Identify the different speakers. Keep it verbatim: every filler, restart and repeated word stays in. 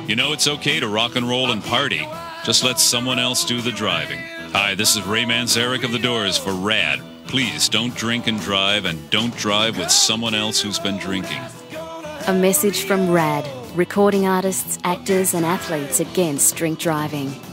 Speaker 1: You know it's okay to rock and roll and party. Just let someone else do the driving. Hi, this is Ray Manzarek of The Doors for RAD. Please don't drink and drive, and don't drive with someone else who's been drinking.
Speaker 2: A message from RAD, recording artists, actors and athletes against drink driving.